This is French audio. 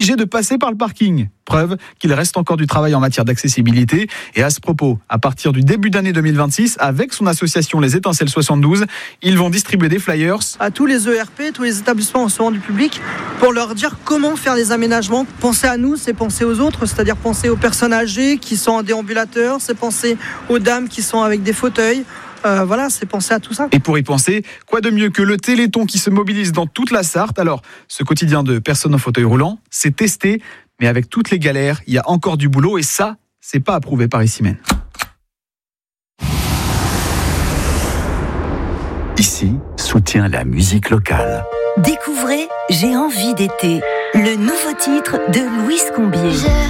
obligés de passer par le parking. Preuve qu'il reste encore du travail en matière d'accessibilité. Et à ce propos, à partir du début d'année 2026, avec son association Les Étincelles 72, ils vont distribuer des flyers à tous les ERP, tous les établissements recevant du public, pour leur dire comment faire les aménagements. Penser à nous, c'est penser aux autres, c'est-à-dire penser aux personnes âgées qui sont en déambulateur, c'est penser aux dames qui sont avec des fauteuils. C'est penser à tout ça. Et pour y penser, quoi de mieux que le Téléthon qui se mobilise dans toute la Sarthe. Alors, ce quotidien de personnes en fauteuil roulant, c'est testé, mais avec toutes les galères, il y a encore du boulot et ça, c'est pas approuvé par Issy Men. Ici, soutient la musique locale. Découvrez J'ai envie d'été, le nouveau titre de Louise Combier.